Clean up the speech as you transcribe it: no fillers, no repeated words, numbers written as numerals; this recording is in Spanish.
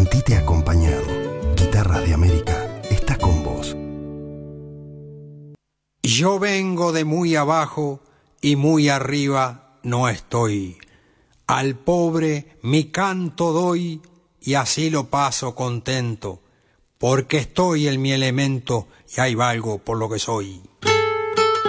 Sentite acompañado. Guitarras de América está con vos. Yo vengo de muy abajo y muy arriba no estoy. Al pobre mi canto doy y así lo paso contento, porque estoy en mi elemento y ahí valgo por lo que soy.